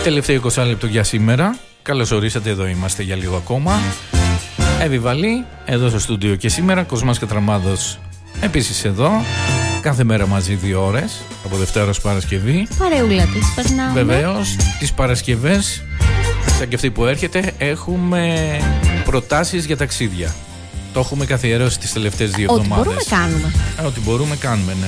Τελευταίο 20 λεπτό για σήμερα. Καλώς ορίσατε, εδώ είμαστε για λίγο ακόμα. Εύη εδώ στο στούντιο και σήμερα. Κοσμάς Κατραμάδος επίσης εδώ. Κάθε μέρα μαζί 2 ώρες, από Δευτέρα ως Παρασκευή. Παρεούλα της περνάμε. Βεβαίως, τις Παρασκευές, σαν και αυτή που έρχεται, έχουμε προτάσεις για ταξίδια. Το έχουμε καθιερώσει τις τελευταίες 2 εβδομάδες. Ό,τι μπορούμε κάνουμε. Ό,τι μπορούμε κάνουμε, ναι.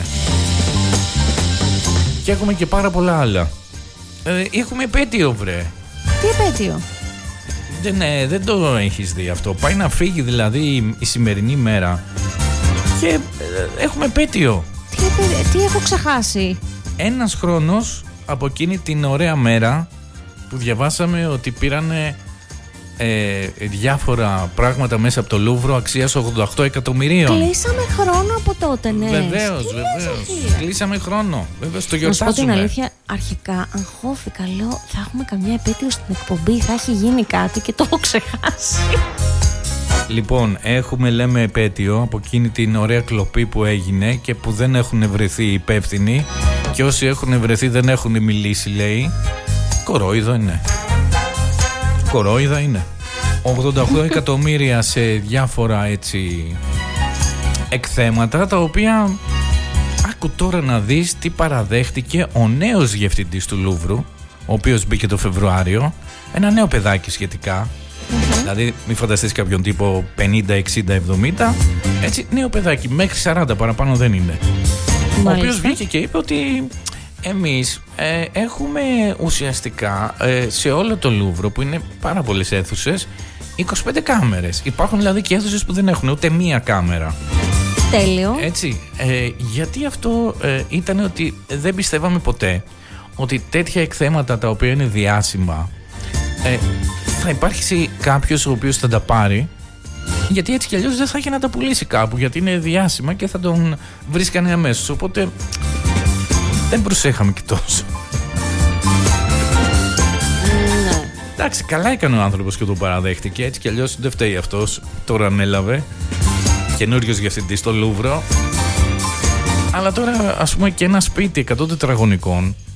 Και έχουμε και πάρα πολλά άλλα. Έχουμε επέτειο, βρε. Τι επέτειο? Δεν το έχεις δει αυτό. Πάει να φύγει δηλαδή η σημερινή μέρα και έχουμε επέτειο. Τι έχω ξεχάσει? Ένας χρόνος από εκείνη την ωραία μέρα που διαβάσαμε ότι πήρανε διάφορα πράγματα μέσα από το Λούβρο αξίας 88 εκατομμυρίων. Κλείσαμε χρόνο από τότε, ναι. Βεβαίως. Κλείσαμε χρόνο. Βεβαίως, το γιορτάζουμε. Να σου πω την αλήθεια, αρχικά αγχώθηκα. Λέω, θα έχουμε καμιά επέτειο στην εκπομπή, θα έχει γίνει κάτι και το έχω ξεχάσει. Λοιπόν, λέμε επέτειο από εκείνη την ωραία κλοπή που έγινε και που δεν έχουν βρεθεί υπεύθυνοι, και όσοι έχουν βρεθεί δεν έχουν μιλήσει, λέει. Κορόιδα είναι. 88 εκατομμύρια σε διάφορα έτσι εκθέματα, τα οποία άκου τώρα να δεις τι παραδέχτηκε ο νέος διευθυντής του Λούβρου, ο οποίος μπήκε το Φεβρουάριο, ένα νέο παιδάκι σχετικά. Δηλαδή μην φανταστείς κάποιον τύπο 50, 60, 70, έτσι, νέο παιδάκι, μέχρι 40, παραπάνω δεν είναι. Μάλιστα. Ο οποίος βγήκε και είπε ότι εμείς έχουμε ουσιαστικά σε όλο το Λούβρο, που είναι πάρα πολλές αίθουσες, 25 κάμερες. Υπάρχουν δηλαδή και αίθουσες που δεν έχουν ούτε μία κάμερα. Τέλειο. Έτσι, γιατί αυτό ήταν ότι δεν πιστεύαμε ποτέ ότι τέτοια εκθέματα τα οποία είναι διάσημα θα υπάρχει κάποιος ο οποίος θα τα πάρει, γιατί έτσι κι αλλιώς δεν θα έχει να τα πουλήσει κάπου, γιατί είναι διάσημα και θα τον βρίσκανε αμέσως. Οπότε δεν προσέχαμε και τόσο. Ναι. Εντάξει, καλά έκανε ο άνθρωπος και τον παραδέχτηκε. Έτσι κι αλλιώς δεν φταίει αυτός. Τώρα ανέλαβε καινούριος διευθυντής στο Λούβρο. Αλλά τώρα, ας πούμε, και ένα σπίτι 100 τετραγωνικών